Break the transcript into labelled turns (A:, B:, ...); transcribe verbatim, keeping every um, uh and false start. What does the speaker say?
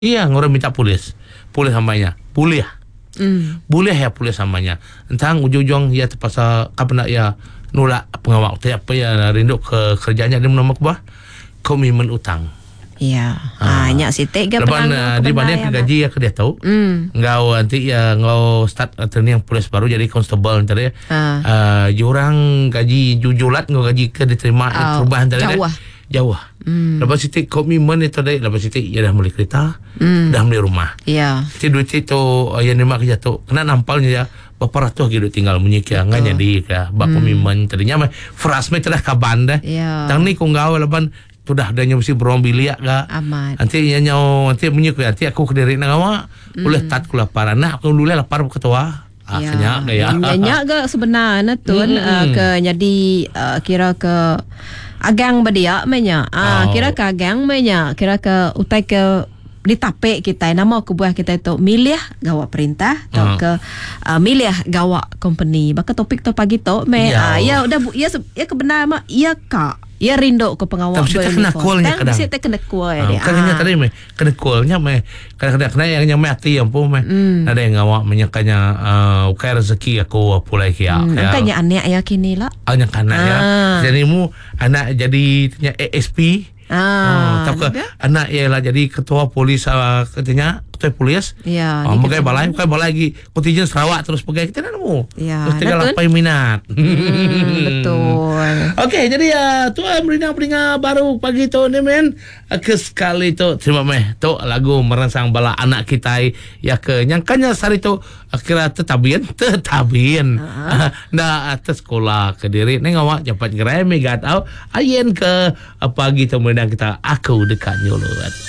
A: Iya, orang minta polis. Polis samanya. Boleh.
B: Mm.
A: Boleh ya polis samanya. Entang ujung-ujung ya terpaksa apa nak ya nolak pengawal tu apa ya rindu ke kerjanya dia menama kubah komitmen utang.
B: Ya, ha. Banyak sitik ke
A: lepas uh, dibanding ke gaji ya ke dia tahu.
B: Mm.
A: Ngau nanti ya ngau start uh, training polis baru jadi constable tadi.
B: Ha.
A: Uh, jurang gaji jujulat ngau gaji ke diterima oh, perubahan tadi.
B: Jauh.
A: Jauh. Mm. Lepas sitik komitmen itu tadi, lepas sitik ya dah beli kereta, mm. dah beli rumah.
B: Ya.
A: Jadi duit itu uh, yang terima kerja tu kena nampalnya ya berapa ratus gitu tinggal menyikir nganya di ke bak komitmen tadinya mah frasme telah kaban dah.
B: Ya.
A: Tang ni kau ngau lepas sudah adanya mesti berong biliak ga
B: amat
A: nanti nyanyo nanti menyuk nanti aku kediri nang awak mm. boleh tat kula para nak aku dulu lapar ketua akhirnya
B: ya banyak ga sebenarnya tun mm. uh, ke jadi uh, kira ke agang badia menya ah oh. kira ke agang menya kira ke utai ke ditapik kita nama aku buah kita itu milih gawak perintah atau uh. ke uh, milih gawak company baka topik tu pagi tu me ya, uh, ya udah bu ya ya kebenar mak ya kak ya rindu ke pengawal
A: tapi kita kena callnya kadang
B: kita kena call ya
A: dia kadangnya tadi me kena callnya me kadang-kadang kena yang yang mati yang pun me mm. ada yang ngawak menyakanya uh, ukai rezeki aku pulai kia
B: mm. ya angkanya anak ya kini lah
A: anak anak ah. ya jadi mu anak jadi A S P
B: Ah,
A: oh, tak ke anak ialah jadi ketua polis uh, katanya ketua polis.
B: Ya.
A: Oh, pakai balai, pakai balai lagi. Kontijen Sarawak terus pakai kita nak nemu.
B: Ya.
A: Terus tinggal apa minat.
B: Hmm, betul.
A: Okey, jadi ya uh, tu berinang-berinang baru pagi tu ni men. Ke sekali tu terima meh tu lagu merangsang bala anak kita ya ke nyangkanya sari tu akhirnya tetabian tetabian. Uh-huh. Nah, atas sekolah ke diri ni ngawak cepat gerai megat au ayen ke pagi tu kita aku dekat nyuluan.